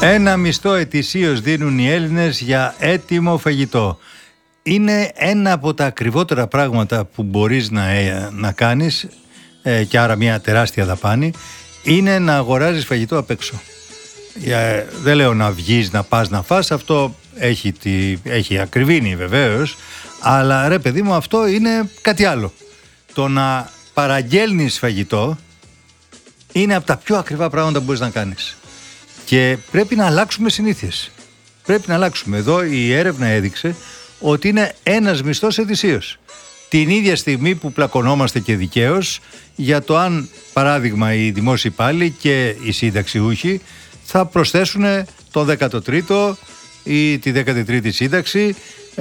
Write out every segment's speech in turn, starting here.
Ένα μισθό ετησίως δίνουν οι Έλληνες για έτοιμο φαγητό. Είναι ένα από τα ακριβότερα πράγματα που μπορείς να κάνεις και άρα μια τεράστια δαπάνη, είναι να αγοράζεις φαγητό απ' έξω. Δεν λέω να βγεις, να πας να φας, αυτό έχει ακριβήνει βεβαίως, αλλά ρε παιδί μου, αυτό είναι κάτι άλλο. Το να παραγγέλνεις φαγητό είναι από τα πιο ακριβά πράγματα που μπορείς να κάνεις. Και πρέπει να αλλάξουμε συνήθειες. Πρέπει να αλλάξουμε. Εδώ η έρευνα έδειξε ότι είναι ένας μισθός ετησίως. Την ίδια στιγμή που πλακωνόμαστε και δικαίως για το αν, παράδειγμα, οι δημόσιοι υπάλληλοι και οι συνταξιούχοι θα προσθέσουν το 13ο ή τη 13η σύνταξη.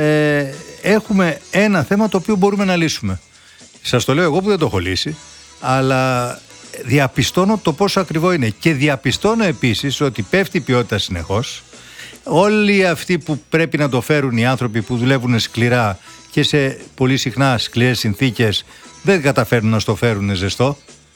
Έχουμε ένα θέμα το οποίο μπορούμε να λύσουμε. Σας το λέω εγώ που δεν το έχω λύσει, αλλά διαπιστώνω το πόσο ακριβό είναι και διαπιστώνω επίσης ότι πέφτει η ποιότητα συνεχώς. Όλοι αυτοί που πρέπει να το φέρουν, οι άνθρωποι που δουλεύουν σκληρά και σε πολύ συχνά σκληρές συνθήκες, δεν καταφέρνουν να στο φέρουν ζεστό,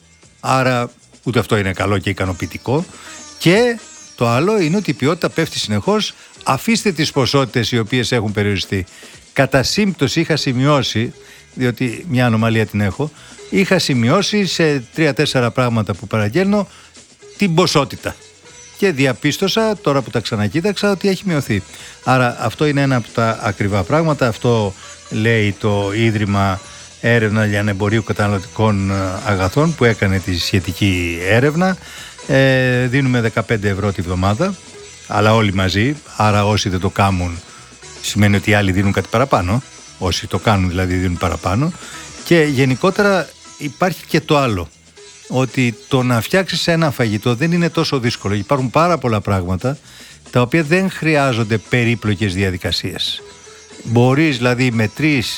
άρα ούτε αυτό είναι καλό και ικανοποιητικό. Και το άλλο είναι ότι η ποιότητα πέφτει συνεχώς. Αφήστε τις ποσότητες οι οποίες έχουν περιοριστεί. Κατά σύμπτωση είχα σημειώσει, διότι μια ανομαλία την έχω, είχα σημειώσει σε 3-4 πράγματα που παραγγέλνω την ποσότητα. Και διαπίστωσα, τώρα που τα ξανακοίταξα, ότι έχει μειωθεί. Άρα αυτό είναι ένα από τα ακριβά πράγματα. Αυτό λέει το Ίδρυμα Έρευνα Λιανεμπορίου Καταναλωτικών Αγαθών που έκανε τη σχετική έρευνα. Δίνουμε 15 ευρώ τη βδομάδα, αλλά όλοι μαζί. Άρα όσοι δεν το κάνουν σημαίνει ότι οι άλλοι δίνουν κάτι παραπάνω. Όσοι το κάνουν δηλαδή δίνουν παραπάνω. Και γενικότερα υπάρχει και το άλλο, ότι το να φτιάξεις ένα φαγητό δεν είναι τόσο δύσκολο. Υπάρχουν πάρα πολλά πράγματα τα οποία δεν χρειάζονται περίπλοκες διαδικασίες. Μπορείς δηλαδή με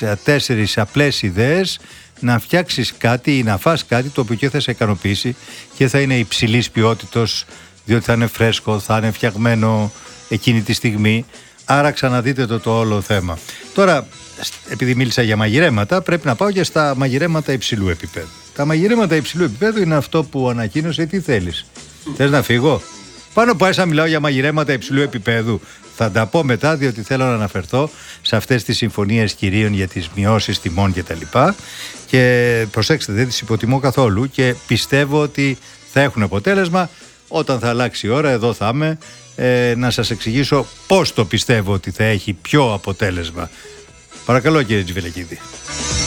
3-4 απλές ιδέες να φτιάξεις κάτι ή να φας κάτι το οποίο και θα σε ικανοποιήσει και θα είναι υψηλής ποιότητος, διότι θα είναι φρέσκο, θα είναι φτιαγμένο εκείνη τη στιγμή. Άρα ξαναδείτε το όλο θέμα. Τώρα, επειδή μίλησα για μαγειρέματα, πρέπει να πάω και στα μαγειρέματα υψηλού επίπεδου. Τα μαγειρέματα υψηλού επίπεδου είναι αυτό που ανακοίνωσε. Τι θέλεις? Θες να φύγω? Πάνω που άρχισα να μιλάω για μαγειρέματα υψηλού επίπεδου. Θα τα πω μετά, διότι θέλω να αναφερθώ σε αυτές τις συμφωνίες κυρίων για τις μειώσεις τιμών κτλ. Και προσέξτε, δεν τις υποτιμώ καθόλου και πιστεύω ότι θα έχουν αποτέλεσμα. Όταν θα αλλάξει η ώρα, εδώ θα είμαι να σας εξηγήσω πώς το πιστεύω ότι θα έχει πιο αποτέλεσμα. Παρακαλώ, κύριε Τζιβελεκίδη.